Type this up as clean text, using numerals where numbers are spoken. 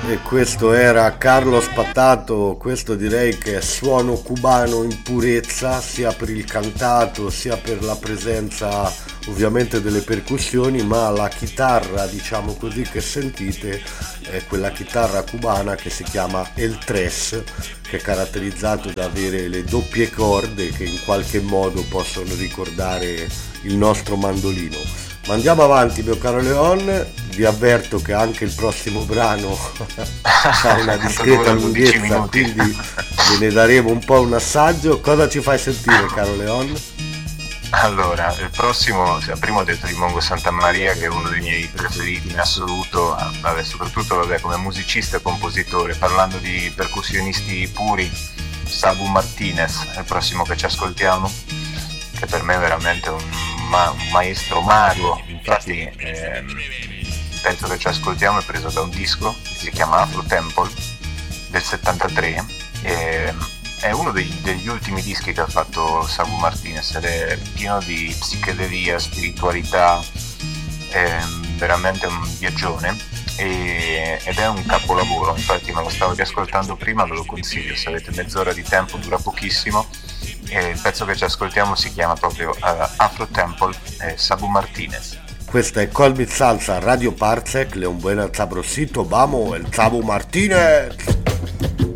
E questo era Carlo Spattato, questo direi che è suono cubano in purezza, sia per il cantato, sia per la presenza ovviamente delle percussioni, ma la chitarra, diciamo così, che sentite è quella chitarra cubana che si chiama El Tres, che è caratterizzato da avere le doppie corde che in qualche modo possono ricordare il nostro mandolino. Ma andiamo avanti, mio caro Leon, vi avverto che anche il prossimo brano ha una discreta Dura 12 lunghezza, minuti. quindi ve ne daremo un po' un assaggio. Cosa ci fai sentire, caro Leon? Allora, il prossimo, prima ho detto di Mongo Santa Maria, che è uno dei miei preferiti in assoluto, vabbè, soprattutto vabbè, come musicista e compositore. Parlando di percussionisti puri, Sabu Martinez è il prossimo che ci ascoltiamo, che per me è veramente un maestro mago. Infatti il pezzo che ci ascoltiamo è preso da un disco che si chiama Afro Temple del 73. È uno degli ultimi dischi che ha fatto Sabu Martinez ed è pieno di psichedelia, spiritualità, è veramente un viaggione ed è un capolavoro. Infatti me lo stavo riascoltando prima, ve lo consiglio, se avete mezz'ora di tempo, dura pochissimo, e il pezzo che ci ascoltiamo si chiama proprio Afro Temple, Sabu Martinez. Questa è Colbit Salsa Radio Parsec, Leon Buena Sabrosito, vamos, el Sabu Martinez!